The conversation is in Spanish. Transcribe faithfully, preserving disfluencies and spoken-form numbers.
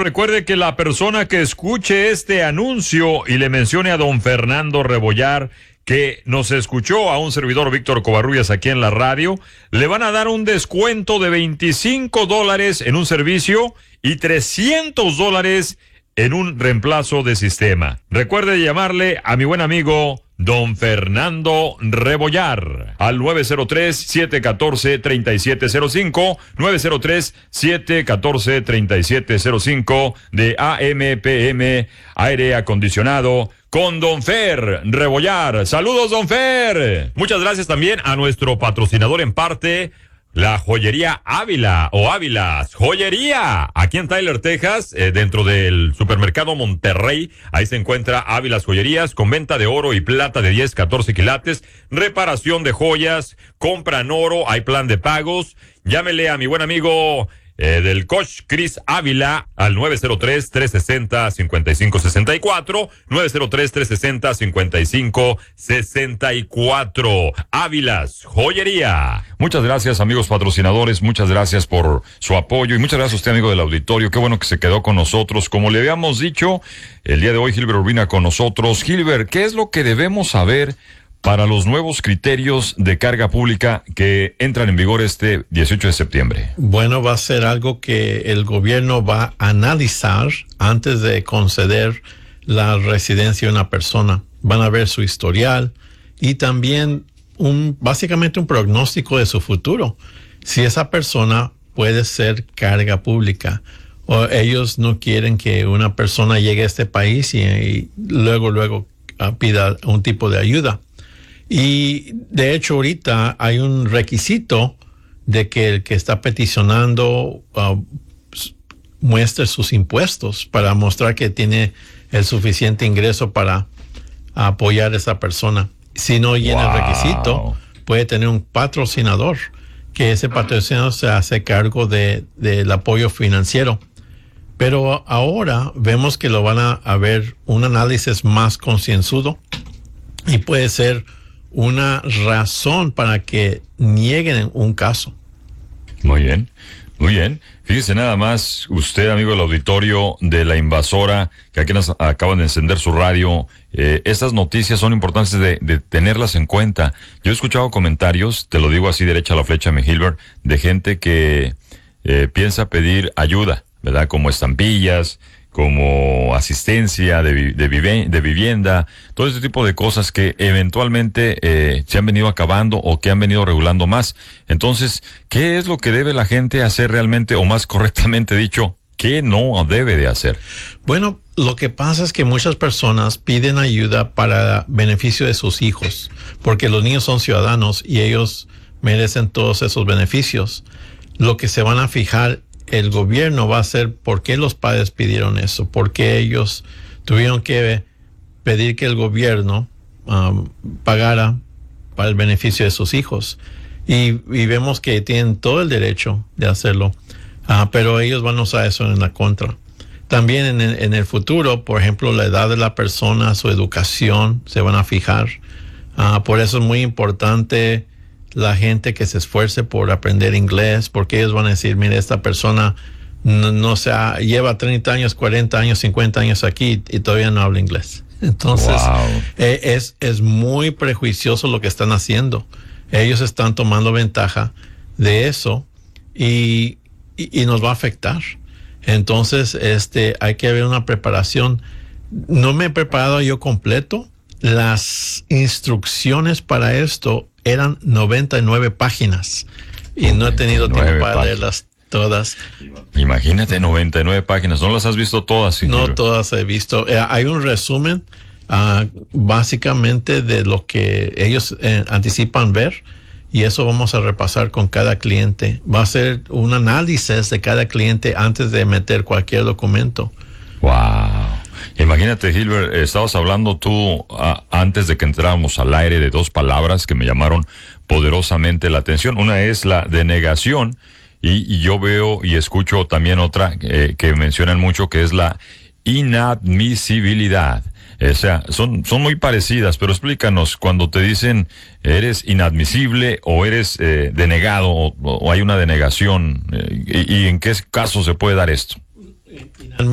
recuerde que la persona que escuche este anuncio y le mencione a don Fernando Rebollar que nos escuchó a un servidor Víctor Covarrubias aquí en la radio, le van a dar un descuento de veinticinco dólares en un servicio y trescientos dólares en un reemplazo de sistema. Recuerde llamarle a mi buen amigo don Fernando Rebollar al nueve cero tres, siete uno cuatro, tres siete cero cinco, nueve cero tres, siete uno cuatro, tres siete cero cinco de A M P M Aire Acondicionado con don Fer Rebollar. Saludos, don Fer. Muchas gracias también a nuestro patrocinador en parte, la Joyería Ávila o Ávilas Joyería, aquí en Tyler, Texas, eh, dentro del supermercado Monterrey. Ahí se encuentra Ávilas Joyerías con venta de oro y plata de diez, catorce quilates, reparación de joyas, compran oro, hay plan de pagos. Llámele a mi buen amigo Eh, del coach Chris Ávila al nueve cero tres, tres seis cero, cinco cinco seis cuatro, nueve cero tres, tres seis cero, cinco cinco seis cuatro. Ávilas Joyería. Muchas gracias, amigos patrocinadores, muchas gracias por su apoyo y muchas gracias a usted, amigo del auditorio. Qué bueno que se quedó con nosotros. Como le habíamos dicho, el día de hoy Gilbert Urbina con nosotros. Gilbert, ¿qué es lo que debemos saber para los nuevos criterios de carga pública que entran en vigor este dieciocho de septiembre? Bueno, va a ser algo que el gobierno va a analizar antes de conceder la residencia a una persona. Van a ver su historial y también un, básicamente un pronóstico de su futuro. Si esa persona puede ser carga pública o ellos no quieren que una persona llegue a este país y, y luego, luego uh, pida un tipo de ayuda. Y de hecho ahorita hay un requisito de que el que está peticionando uh, muestre sus impuestos para mostrar que tiene el suficiente ingreso para apoyar a esa persona. Si no llena wow. el requisito, puede tener un patrocinador, que ese patrocinador se hace cargo de, del apoyo financiero. Pero ahora vemos que lo van a, a ver un análisis más concienzudo y puede ser una razón para que nieguen un caso. Muy bien, muy bien. Fíjese nada más, usted, amigo del auditorio de La Invasora, que aquí nos acaban de encender su radio, eh, estas noticias son importantes de, de tenerlas en cuenta. Yo he escuchado comentarios, te lo digo así derecha a la flecha, mi Gilbert, de gente que eh, piensa pedir ayuda, ¿verdad? Como estampillas, como asistencia de, vi- de, vive- de vivienda, todo este tipo de cosas que eventualmente eh, se han venido acabando o que han venido regulando más. Entonces, ¿qué es lo que debe la gente hacer realmente, o más correctamente dicho, qué no debe de hacer? Bueno, lo que pasa es que muchas personas piden ayuda para beneficio de sus hijos, porque los niños son ciudadanos y ellos merecen todos esos beneficios. Lo que se van a fijar el gobierno va a ser por qué los padres pidieron eso, por qué ellos tuvieron que pedir que el gobierno um, pagara para el beneficio de sus hijos. Y, y vemos que tienen todo el derecho de hacerlo, uh, pero ellos van a usar eso en la contra. También en el, en el futuro, por ejemplo, la edad de la persona, su educación, se van a fijar. Uh, por eso es muy importante la gente que se esfuerce por aprender inglés, porque ellos van a decir, mire, esta persona no, no se ha, lleva treinta años, cuarenta años, cincuenta años aquí y todavía no habla inglés. Entonces, wow. eh, es, es muy prejuicioso lo que están haciendo. Ellos están tomando ventaja de eso y, y, y nos va a afectar. Entonces, este, hay que haber una preparación. No me he preparado yo completo. Las instrucciones para esto eran noventa y nueve páginas y no he tenido tiempo para leerlas todas. Imagínate, noventa y nueve páginas. ¿No las has visto todas? No libro? Todas he visto. Eh, hay un resumen uh, básicamente de lo que ellos eh, anticipan ver, y eso vamos a repasar con cada cliente. Va a ser un análisis de cada cliente antes de meter cualquier documento. Wow. Imagínate, Gilbert, estabas hablando tú a, antes de que entráramos al aire de dos palabras que me llamaron poderosamente la atención. Una es la denegación y, y yo veo y escucho también otra eh, que mencionan mucho, que es la inadmisibilidad. O sea, son, son muy parecidas, pero explícanos, cuando te dicen eres inadmisible o eres eh, denegado o, o hay una denegación, eh, y, y en qué caso se puede dar esto.